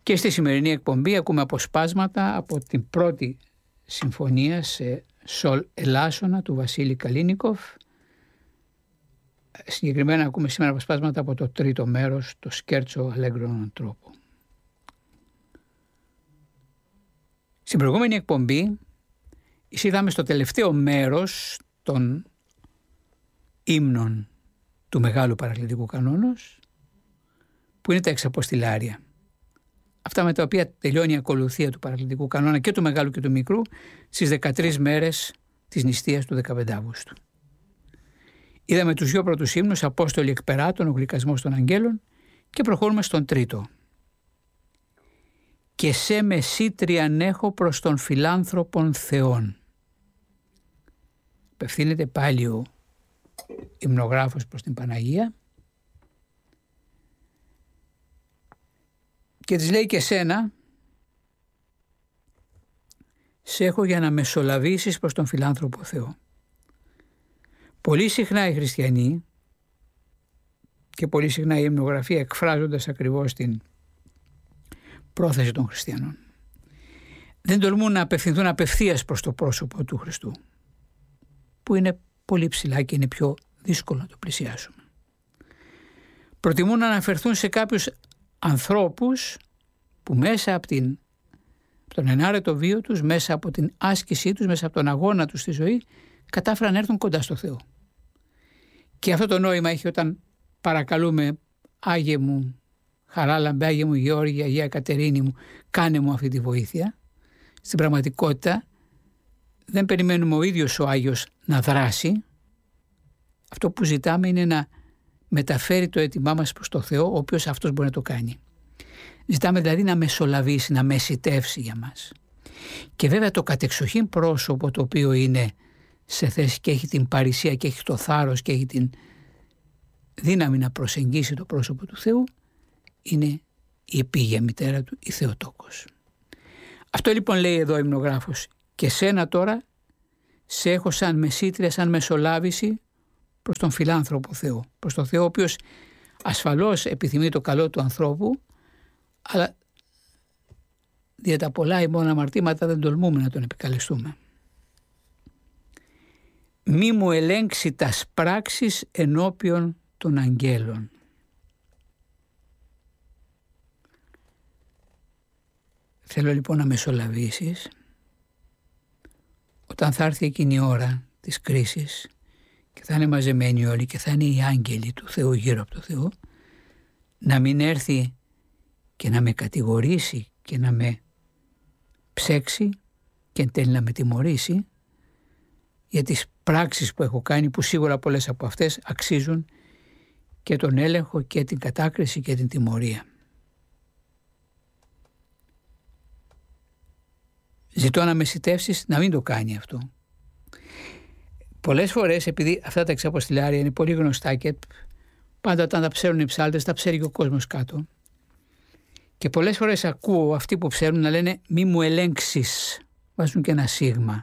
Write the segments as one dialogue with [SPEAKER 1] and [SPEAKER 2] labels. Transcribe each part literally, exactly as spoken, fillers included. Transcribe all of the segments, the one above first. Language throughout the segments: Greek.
[SPEAKER 1] Και στη σημερινή εκπομπή ακούμε αποσπάσματα από την πρώτη συμφωνία σε σολ ελάσσονα του Βασίλη Καλίνικοφ. Συγκεκριμένα ακούμε σήμερα αποσπάσματα από το τρίτο μέρος, το σκέρτσο αλέγκρον ανθρώπου. Στην προηγούμενη εκπομπή είδαμε στο τελευταίο μέρος των ύμνων του Μεγάλου Παρακλητικού Κανόνος, που είναι τα εξαποστηλάρια. Αυτά με τα οποία τελειώνει η ακολουθία του Παρακλητικού Κανόνα και του Μεγάλου και του Μικρού στις δεκατρείς μέρες της νηστείας του δεκαπέντε Αυγούστου. Είδαμε τους δύο πρώτους ύμνους, Απόστολοι εκπεράτων, ο γλυκασμός των αγγέλων, και προχωρούμε στον τρίτο. «Και σε μεσήτριαν έχω προς τον φιλάνθρωπον Θεόν». Απευθύνεται πάλι ο υμνογράφος προς την Παναγία και της λέει: «Και σένα σε έχω για να μεσολαβήσεις προς τον φιλάνθρωπο Θεό». Πολύ συχνά οι χριστιανοί και πολύ συχνά η υμνογραφία, εκφράζοντας ακριβώς την πρόθεση των χριστιανών, δεν τολμούν να απευθυνθούν απευθείας προς το πρόσωπο του Χριστού, που είναι πολύ ψηλά και είναι πιο δύσκολο να το πλησιάσουμε. Προτιμούν να αναφερθούν σε κάποιους ανθρώπους που μέσα από, την, από τον ενάρετο βίο τους, μέσα από την άσκησή τους, μέσα από τον αγώνα τους στη ζωή, κατάφεραν να έρθουν κοντά στο Θεό. Και αυτό το νόημα έχει όταν παρακαλούμε: «Άγιε μου Χαράλαμπε, Άγιε μου Γεώργια, Αγία Κατερίνη μου, κάνε μου αυτή τη βοήθεια». Στην πραγματικότητα δεν περιμένουμε ο ίδιος ο Άγιος να δράσει. Αυτό που ζητάμε είναι να μεταφέρει το αίτημά μας προς το Θεό, ο οποίος αυτός μπορεί να το κάνει. Ζητάμε δηλαδή να μεσολαβήσει, να μεσιτεύσει για μας. Και βέβαια το κατεξοχήν πρόσωπο, το οποίο είναι σε θέση και έχει την παρησία και έχει το θάρρος και έχει την δύναμη να προσεγγίσει το πρόσωπο του Θεού, είναι η επίγεια μητέρα του, η Θεοτόκος. Αυτό λοιπόν λέει εδώ ο υμνογράφος: «Και σένα τώρα σε έχω σαν μεσήτρια, σαν μεσολάβηση προς τον φιλάνθρωπο Θεό». Προς τον Θεό, ο οποίος ασφαλώς επιθυμεί το καλό του ανθρώπου, αλλά δια τα πολλά ημών αμαρτήματα δεν τολμούμε να τον επικαλεστούμε. «Μη μου ελέγξει τας πράξεις ενώπιον των αγγέλων». Θέλω λοιπόν να μεσολαβήσεις όταν θα έρθει εκείνη η ώρα της κρίσης και θα είναι μαζεμένοι όλοι και θα είναι οι άγγελοι του Θεού γύρω από το Θεό, να μην έρθει και να με κατηγορήσει και να με ψέξει και εν τέλει να με τιμωρήσει για τις πράξεις που έχω κάνει, που σίγουρα πολλές από αυτές αξίζουν και τον έλεγχο και την κατάκριση και την τιμωρία. Ζητώ να μεσιτεύσεις να μην το κάνει αυτό. Πολλές φορές, επειδή αυτά τα εξαποστηλάρια είναι πολύ γνωστά και πάντα όταν τα ψέρουν οι ψάλτες, τα ψέρει και ο κόσμος κάτω, και πολλές φορές ακούω αυτοί που ψέρουν να λένε «μη μου ελέγξεις», βάζουν και ένα σίγμα,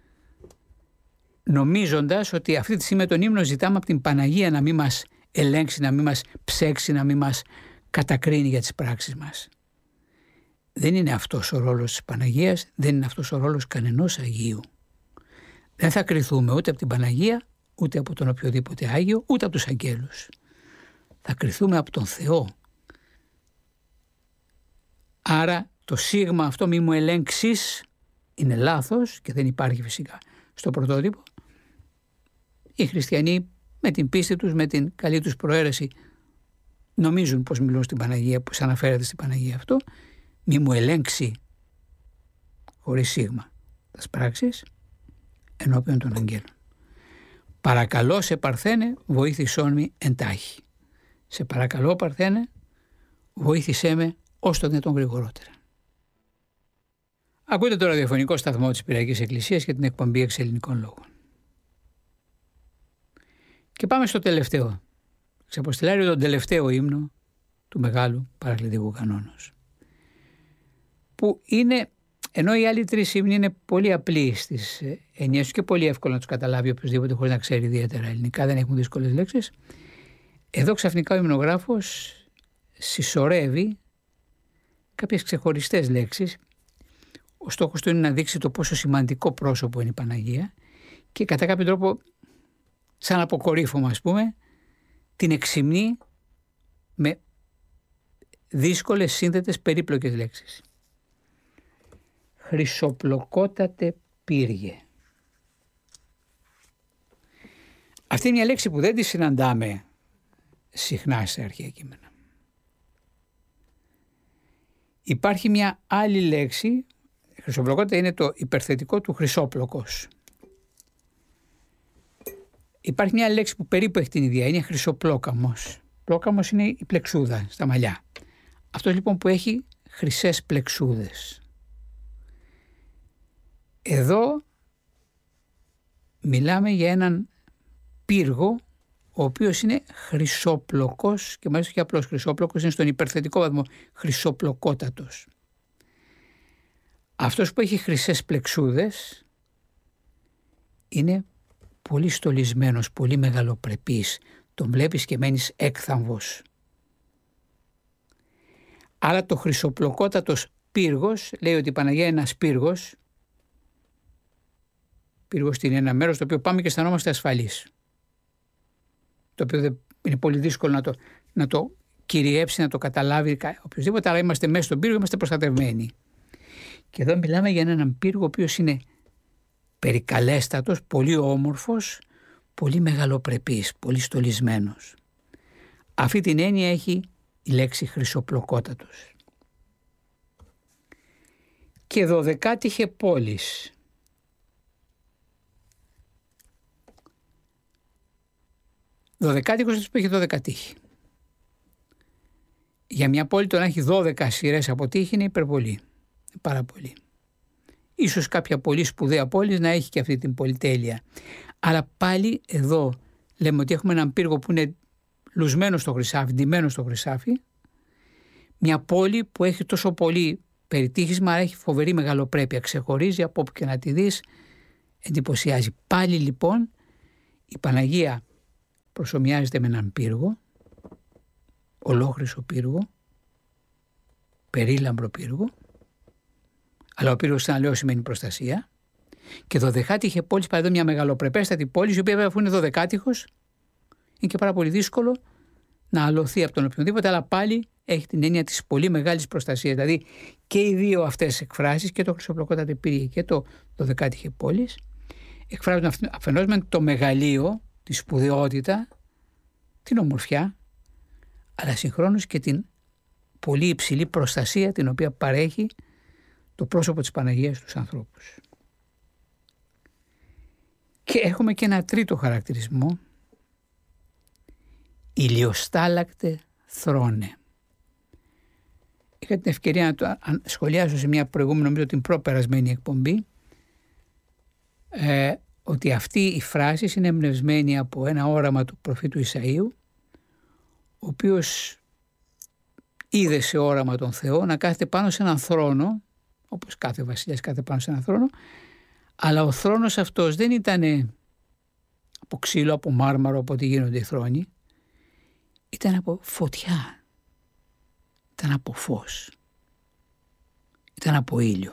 [SPEAKER 1] νομίζοντας ότι αυτή τη στιγμή τον ύμνο ζητάμε από την Παναγία να μην μας ελέγξει, να μην μας ψέξει, να μην μας κατακρίνει για τις πράξεις μας. Δεν είναι αυτός ο ρόλος της Παναγίας, δεν είναι αυτός ο ρόλος κανενός Αγίου. Δεν θα κριθούμε ούτε από την Παναγία, ούτε από τον οποιοδήποτε Άγιο, ούτε από τους αγγέλους. Θα κριθούμε από τον Θεό. Άρα το σίγμα αυτό «μη μου ελέγξεις» είναι λάθος και δεν υπάρχει φυσικά στο πρωτότυπο. Οι χριστιανοί με την πίστη τους, με την καλή τους προαίρεση νομίζουν πως μιλούν στην Παναγία, πως αναφέρεται στην Παναγία αυτό. «Μη μου ελέγξει» χωρίς σίγμα τας πράξεις ενώπιον των αγγέλων. «Παρακαλώ σε Παρθένε, βοήθησόν μη εντάχει». Σε παρακαλώ Παρθένε, βοήθησέ με ως το δυνατόν γρηγορότερα. Ακούτε το ραδιοφωνικό σταθμό της Πυριακής Εκκλησίας και την εκπομπή Εξ Ελληνικών Λόγων. Και πάμε στο τελευταίο. Ξαποστηλάριο τον τελευταίο ύμνο του Μεγάλου Παρακλητικού Κανόνος. Που είναι, ενώ οι άλλοι τρεις ύμνοι είναι πολύ απλοί στις εννιές τους και πολύ εύκολο να τους καταλάβει οποιοδήποτε χωρίς να ξέρει ιδιαίτερα ελληνικά, δεν έχουν δύσκολες λέξεις. Εδώ ξαφνικά ο υμνογράφος συσσωρεύει κάποιες ξεχωριστές λέξεις. Ο στόχος του είναι να δείξει το πόσο σημαντικό πρόσωπο είναι η Παναγία και κατά κάποιο τρόπο, σαν αποκορύφωμα ας πούμε, την εξυμνεί με δύσκολες, σύνθετες, περίπλοκες λέξεις. Χρυσοπλοκότατε πύργε. Αυτή είναι μια λέξη που δεν τη συναντάμε συχνά σε αρχαία κείμενα. Υπάρχει μια άλλη λέξη, χρυσοπλοκότητα είναι το υπερθετικό του χρυσόπλοκος. Υπάρχει μια λέξη που περίπου έχει την ίδια, είναι χρυσοπλόκαμος. Πλόκαμος είναι η πλεξούδα στα μαλλιά. Αυτό λοιπόν που έχει χρυσές πλεξούδες. Εδώ μιλάμε για έναν πύργο ο οποίος είναι χρυσόπλοκος και μάλιστα και απλώς χρυσόπλοκος, είναι στον υπερθετικό βαθμό χρυσοπλοκότατος. Αυτός που έχει χρυσές πλεξούδες είναι πολύ στολισμένος, πολύ μεγαλοπρεπής. Τον βλέπεις και μένεις έκθαμβος. Άρα το χρυσοπλοκότατος πύργος λέει ότι η Παναγία είναι ένας πύργος. Πύργος είναι ένα μέρος στο οποίο πάμε και αισθανόμαστε ασφαλείς. Το οποίο είναι πολύ δύσκολο να το, να το κυριεύσει, να το καταλάβει οποιοδήποτε, αλλά είμαστε μέσα στον πύργο, είμαστε προστατευμένοι. Και εδώ μιλάμε για έναν πύργο ο οποίος είναι περικαλέστατος, πολύ όμορφος, πολύ μεγαλοπρεπής, πολύ στολισμένος. Αυτή την έννοια έχει η λέξη χρυσοπλοκότατος. Και δωδεκάτυχε πόλεις. Δωδεκάτυχος είναι που έχει δώδεκα τείχη. Για μια πόλη το να έχει δώδεκα σειρές από τείχη είναι υπερβολή. Πάρα πολύ. Ίσως κάποια πολύ σπουδαία πόλη να έχει και αυτή την πολυτέλεια. Αλλά πάλι εδώ λέμε ότι έχουμε έναν πύργο που είναι λουσμένο στο χρυσάφι, ντυμένο στο χρυσάφι. Μια πόλη που έχει τόσο πολύ περιτύχισμα, αλλά έχει φοβερή μεγαλοπρέπεια. Ξεχωρίζει από όπου και να τη δεις, εντυπωσιάζει. Πάλι λοιπόν η Παναγία προσομοιάζεται με έναν πύργο, ολόχρυσο πύργο, περίλαμπρο πύργο, αλλά ο πύργος, σαν λέω, σημαίνει προστασία. Και δωδεκάτυχε πόλη, πάει εδώ μια μεγαλοπρεπέστατη πόλη, η οποία βέβαια αφού είναι δωδεκάτυχος, είναι και πάρα πολύ δύσκολο να αλωθεί από τον οποιονδήποτε, αλλά πάλι έχει την έννοια της πολύ μεγάλης προστασίας. Δηλαδή και οι δύο αυτές εκφράσεις, και το χρυσοπλοκότατε πύργε και το δωδεκάτυχε πόλη, εκφράζουν αφενός με το μεγαλείο, τη σπουδαιότητα, την ομορφιά, αλλά συγχρόνως και την πολύ υψηλή προστασία την οποία παρέχει το πρόσωπο της Παναγίας στους ανθρώπους. Και έχουμε και ένα τρίτο χαρακτηρισμό, ηλιοστάλακτε θρόνε. Είχα την ευκαιρία να το σχολιάσω σε μια προηγούμενη, νομίζω την προπερασμένη εκπομπή, ε, ότι αυτή η φράση είναι εμπνευσμένη από ένα όραμα του προφήτου Ισαΐου, ο οποίος είδε σε όραμα τον Θεό να κάθεται πάνω σε έναν θρόνο, όπως κάθε βασιλιάς κάθεται πάνω σε έναν θρόνο, αλλά ο θρόνος αυτός δεν ήταν από ξύλο, από μάρμαρο, από ό,τι γίνονται οι θρόνοι, ήταν από φωτιά, ήταν από φως, ήταν από ήλιο.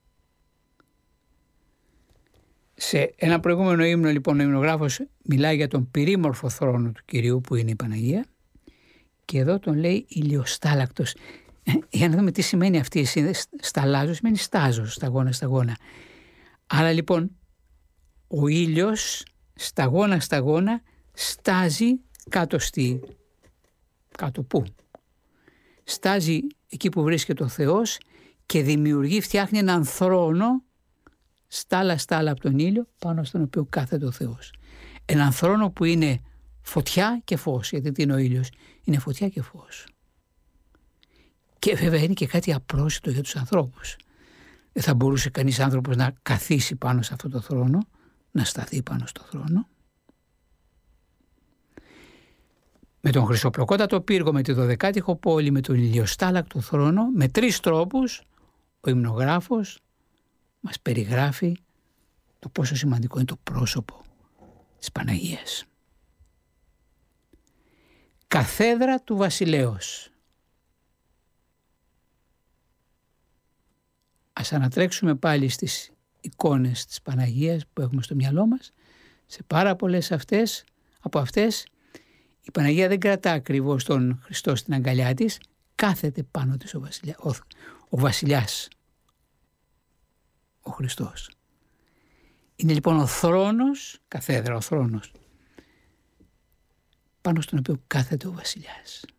[SPEAKER 1] Σε ένα προηγούμενο ύμνο λοιπόν ο υμνογράφος μιλάει για τον πυρήμορφο θρόνο του Κυρίου που είναι η Παναγία και εδώ τον λέει ηλιοστάλακτος. Για να δούμε τι σημαίνει αυτή η σύνδεση. Σταλάζω σημαίνει στάζω, σταγόνα, σταγόνα. Άρα λοιπόν ο ήλιος σταγόνα, σταγόνα στάζει κάτω στη... Κάτω πού? Στάζει εκεί που βρίσκεται ο Θεός και δημιουργεί, φτιάχνει έναν θρόνο στάλα στάλα από τον ήλιο πάνω στον οποίο κάθεται ο Θεός. Έναν θρόνο που είναι φωτιά και φως, γιατί τι είναι ο ήλιος? Είναι φωτιά και φως. Και βέβαια είναι και κάτι απρόσιτο για τους ανθρώπους. Δεν θα μπορούσε κανείς άνθρωπος να καθίσει πάνω σε αυτό το θρόνο, να σταθεί πάνω στο θρόνο. Με τον χρυσοπλοκότατο πύργο, με τη δωδεκάτυχο πόλη, με τον ηλιοστάλακτο θρόνο, με τρεις τρόπους ο υμνογράφος μας περιγράφει το πόσο σημαντικό είναι το πρόσωπο της Παναγίας. Καθέδρα του βασιλέως. Ας ανατρέξουμε πάλι στις εικόνες της Παναγίας που έχουμε στο μυαλό μας. Σε πάρα πολλές αυτές, από αυτές η Παναγία δεν κρατά ακριβώς τον Χριστό στην αγκαλιά της, κάθεται πάνω της ο, βασιλιά, ο, ο βασιλιάς, ο Χριστός. Είναι λοιπόν ο θρόνος, καθέδρα ο θρόνος, πάνω στον οποίο κάθεται ο βασιλιάς.